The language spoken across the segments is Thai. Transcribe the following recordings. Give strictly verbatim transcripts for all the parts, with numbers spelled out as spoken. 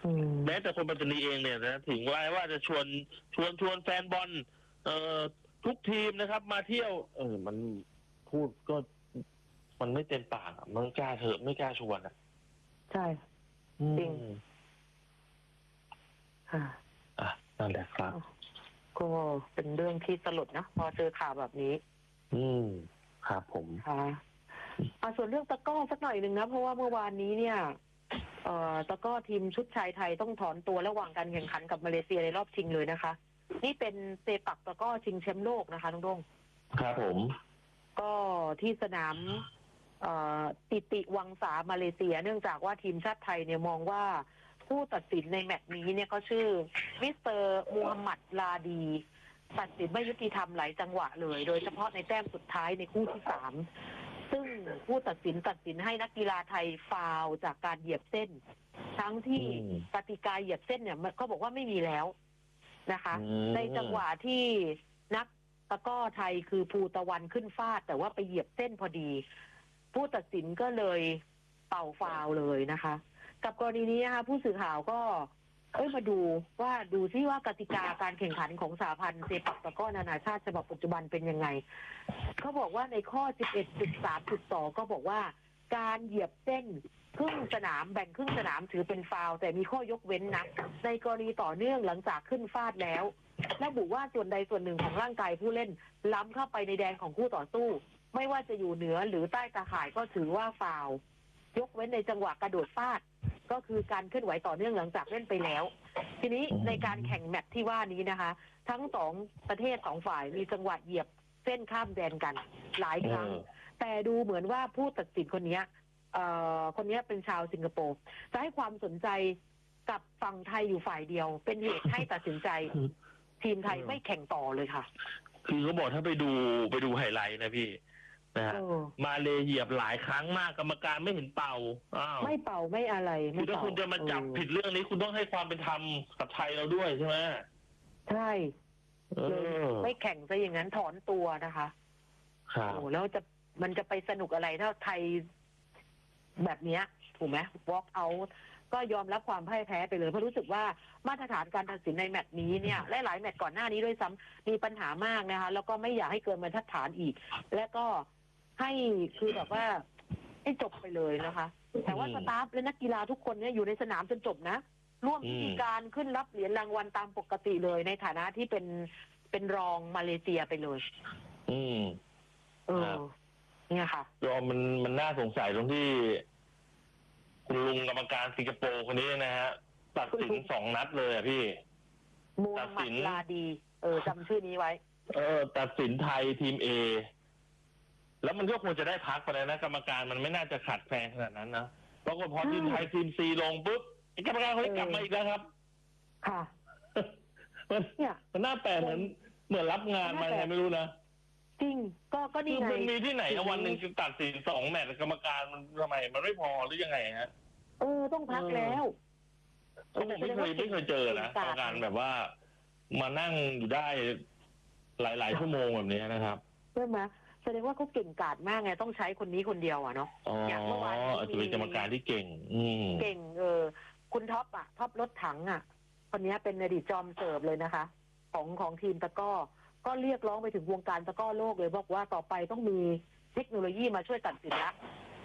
แม้แต่คนปัตตานีเองเนี่ยนะถึงว่าว่าจะชวนชวนชวนแฟนบอลเอ่อทุกทีมนะครับ มาเที่ยว เออมันพูดก็มันไม่เต็มปากมันกล้าเถอะไม่กล้าชวนอ่ะใช่จริงค่ะอ่ะนั่นแหละครับก็เป็นเรื่องที่สลดนะพอเจอข่าวแบบนี้อืมครับผมค่ะอ่าส่วนเรื่องตะก้อสักหน่อยหนึ่งนะเพราะว่าเมื่อวานนี้เนี่ยเอ่อตะก้อทีมชุดชายไทยต้องถอนตัวระหว่างการแข่งขันกับมาเลเซียในรอบชิงเลยนะคะนี่เป็นเซปักตะก้อชิงแชมป์โลกนะคะน้องดงครับผมก็ที่สนามติติวังสามาเลเซียเนื่องจากว่าทีมชาติไทยเนี่ยมองว่าผู้ตัดสินในแมตช์นี้เนี่ยก็ชื่อมิสเตอร์มูฮัมหมัดลาดีตัดสินไม่ยุติธรรมหลายจังหวะเลยโดยเฉพาะในแต้มสุดท้ายในคู่ที่สามซึ่งผู้ตัดสินตัดสินให้นักกีฬาไทยฟาวล์จากการเหยียบเส้นทั้งที่กติกาเหยียบเส้นเนี่ยเขาบอกว่าไม่มีแล้วนะคะในจังหวะที่นักตะก้อไทยคือภูตะวันขึ้นฟาดแต่ว่าไปเหยียบเส้นพอดีผู้ตัดสินก็เลยเป่าฟาวล์เลยนะคะกับกรณีนี้นะคะผู้สื่อข่าวก็เอ้ยมาดูว่าดูซิว่ากติกาการแข่งขันของสหพันธ์เซปักตะกร้อนานาชาติฉบับปัจจุบันเป็นยังไงเขาบอกว่าในข้อ สิบเอ็ดจุดสามจุดสอง ก็บอกว่าการเหยียบเส้นครึ่งสนามแบ่งครึ่งสนามถือเป็นฟาวล์แต่มีข้อยกเว้นนะในกรณีต่อเนื่องหลังจากขึ้นฟาดแล้วระบุว่าส่วนใดส่วนหนึ่งของร่างกายผู้เล่นล้ำเข้าไปในแดนของคู่ต่อสู้ไม่ว่าจะอยู่เหนือหรือใต้ตาข่ายก็ถือว่าฟาวล์ยกเว้นในจังหวะกระโดดฟาดก็คือการเคลื่อนไหวต่อเนื่องหลังจากเล่นไปแล้วทีนี้ในการแข่งแมตช์ที่ว่านี้นะคะทั้งสองประเทศสองฝ่ายมีจังหวะเหยียบเส้นข้ามแดนกันหลายครั้งแต่ดูเหมือนว่าผู้ตัดสินคนนี้เอ่อคนนี้เป็นชาวสิงคโปร์จะให้ความสนใจกับฝั่งไทยอยู่ฝ่ายเดียวเป็นเหตุให้ตัดสินใจทีมไทยไม่แข่งต่อเลยค่ะคือเขาบอกถ้าไปดูไปดูไฮไลท์นะพี่นะฮะมาเลเหยียบหลายครั้งมากกรรมการไม่เห็นเป่าอ้าวไม่เป่าไม่อะไรคือถ้าคุณจะมาจับผิดเรื่องนี้คุณต้องให้ความเป็นธรรมกับไทยเราด้วยใช่ไหมใช่ไม่แข่งซะอย่างนั้นถอนตัวนะคะครับโอ้แล้วจะมันจะไปสนุกอะไรถ้าไทยแบบนี้ถูกไหม walk out ก็ยอมรับความพ่ายแพ้ไปเลยเพราะรู้สึกว่ามาตรฐานการตัดสินในแมตช์นี้เนี่ยและหลายแมตช์ก่อนหน้านี้ด้วยซ้ำมีปัญหามากนะคะแล้วก็ไม่อยากให้เกินมาตรฐานอีกและก็ให้คือแบบว่าให้จบไปเลยนะคะแต่ว่าสตาฟและนักกีฬาทุกคนเนี่ยอยู่ในสนามจนจบนะร่วมพิธีการขึ้นรับเหรียญรางวัลตามปกติเลยในฐานะที่เป็นเป็นรองมาเลเซียไปเลยอืมเออเนี่ยค่ะรอมันมันน่าสงสัยตรงที่คุณลุงกรรมการสิงคโปร์คนนี้นะฮะตัดสินสองนัดเลยอ่ะพี่มูฮัมหมัดลาดีเออจำชื่อนี้ไว้เออตัดสินไทยทีม A แล้วมันก็ควรจะได้พักไปแล้วนะกรรมการมันไม่น่าจะขัดแคลนขนาดนั้นนะปรากฏพอทีมไทยทีม C ลงปุ๊บกรรมการเขากลับมาอีกแล้วครับค่ะมันเนี่ยมันน่าแปลกเหมือนเหมือนรับงานมาไงไม่รู้นะจริงก็ก็นี่ไงมันมีที่ไหนวันหนึ่งจะตัดสินสองแมตช์กรรมการมันทำไมมันไม่พอหรือยังไงฮะเออต้องพักแล้วเขาบอกไม่เคยไม่เคยเจอนะกรรมการแบบว่ามานั่งอยู่ได้หลายๆชั่วโมงแบบนี้นะครับใช่ไหมแสดงว่าเขาเก่งกาจมากไงต้องใช้คนนี้คนเดียวอ่ะเนาะอย่างเมื่อวานนี้เป็นกรรมการที่เก่ง อืเก่งเออคุณท็อปอ่ะท็อปรถถังอ่ะคนนี้เป็นอดีตจอมเสิร์ฟเลยนะคะของของทีมตะก้อก็เรียกร้องไปถึงวงการตะก้อโลกเลยบอกว่าต่อไปต้องมีเทคโนโลยีมาช่วยตัดสินละ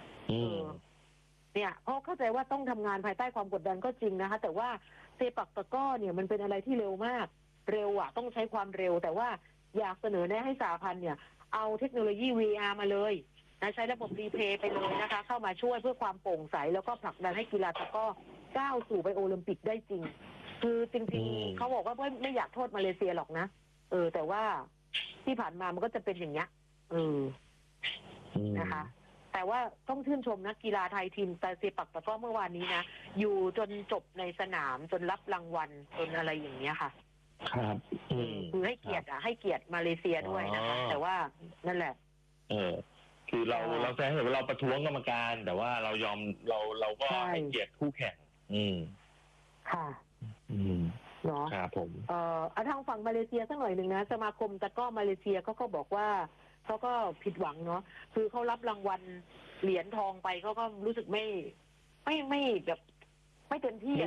เนี่ยเพราะเข้าใจว่าต้องทำงานภายใต้ความกดดันก็จริงนะคะแต่ว่าเซปักตะก้อเนี่ยมันเป็นอะไรที่เร็วมากเร็วอ่ะต้องใช้ความเร็วแต่ว่าอยากเสนอแนะให้สหพันธ์เนี่ยเอาเทคโนโลยี วี อาร์ มาเลยนะใช้ระบบรีเพย์ไปเลยนะคะเข้ามาช่วยเพื่อความโปร่งใสแล้วก็ผลักดันให้กีฬาตะก้อก้าวสู่ไปโอลิมปิกได้จริงคือจริงๆเขาบอกว่าไม่ไม่อยากโทษมาเลเซียหรอกนะเออแต่ว่าที่ผ่านมามันก็จะเป็นอย่างเงี้ยเออนะคะแต่ว่าต้องชื่นชมนักกีฬาไทยทีมเซปักตะกร้อเมื่อวานนี้นะอยู่จนจบในสนามจนรับรางวัลจนอะไรอย่างเงี้ยค่ะครับคือให้เกียรติอ่ะให้เกียรติมาเลเซียด้วยนะคะแต่ว่านั่นแหละเออคือเราเราแสดงเห็นว่าเราประท้วงกรรมการแต่ว่าเรายอมเราเราก็ให้เกียรติคู่แข่งอืมค่ะอืมเนาะครับผมเอ่อทางฝั่งมาเลเซียสักหน่อยหนึ่งนะสมาคมตะก้อมาเลเซียเขาก็บอกว่าเขาก็ผิดหวังเนาะคือเขารับรางวัลเหรียญทองไปเขาก็รู้สึกไม่ไม่ไม่แบบไม่เต็มที่